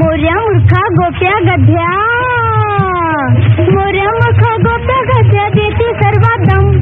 मोर्या मूर्खा गोप्या गध्या, मोर्या मूर्खा गोप्या गध्या देती सर्वात दम.